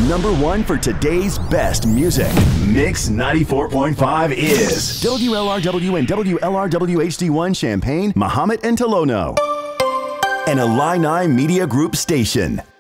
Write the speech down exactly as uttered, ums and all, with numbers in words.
number one for today's best music. Mix ninety-four point five is W L R W and W L R W H D one Champaign, Mahomet and Tolono. An Illini Media Group station.